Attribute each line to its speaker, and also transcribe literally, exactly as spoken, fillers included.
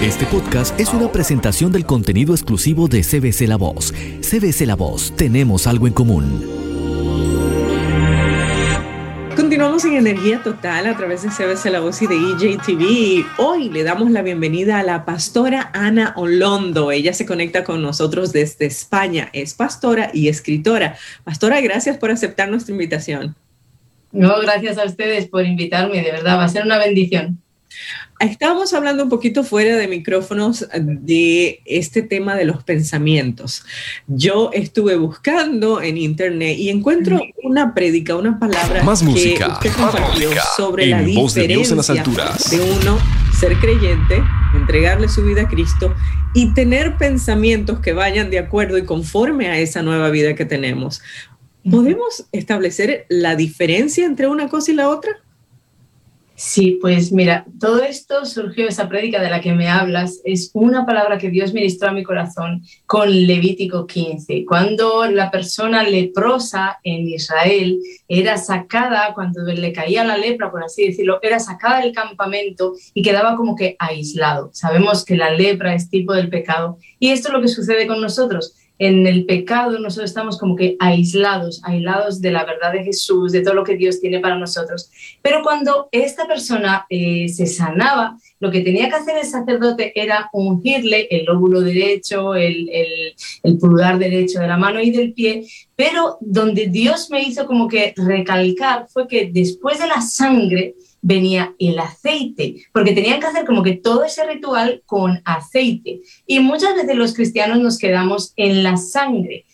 Speaker 1: Este podcast es una presentación del contenido exclusivo de C B C La Voz. C B C La Voz, tenemos algo en común.
Speaker 2: Continuamos en Energía Total a través de C B C La Voz y de E J T V. Hoy le damos la bienvenida a la pastora Ana Olondo. Ella se conecta con nosotros desde España. Es pastora y escritora. Pastora, gracias por aceptar nuestra invitación.
Speaker 3: No, gracias a ustedes por invitarme. De verdad, va a ser una bendición.
Speaker 2: Estábamos hablando un poquito fuera de micrófonos de este tema de los pensamientos. Yo estuve buscando en internet y encuentro una prédica, una palabra
Speaker 1: más
Speaker 2: que
Speaker 1: música,
Speaker 2: usted compartió sobre la
Speaker 1: Voz de Dios en las
Speaker 2: diferencia
Speaker 1: alturas.
Speaker 2: de uno ser creyente, entregarle su vida a Cristo y tener pensamientos que vayan de acuerdo y conforme a esa nueva vida que tenemos. ¿Podemos establecer la diferencia entre una cosa y la otra?
Speaker 3: Sí, pues mira, todo esto surgió, esa prédica de la que me hablas, es una palabra que Dios ministró a mi corazón con Levítico quince. Cuando la persona leprosa en Israel era sacada, cuando le caía la lepra, por así decirlo, era sacada del campamento y quedaba como que aislado. Sabemos que la lepra es tipo del pecado y esto es lo que sucede con nosotros. En el pecado nosotros estamos como que aislados, aislados de la verdad de Jesús, de todo lo que Dios tiene para nosotros. Pero cuando esta persona eh, se sanaba, lo que tenía que hacer el sacerdote era ungirle el lóbulo derecho, el, el, el pulgar derecho de la mano y del pie, pero donde Dios me hizo como que recalcar fue que después de la sangre venía el aceite, porque tenían que hacer como que todo ese ritual con aceite. Y muchas veces los cristianos nos quedamos en la sangre,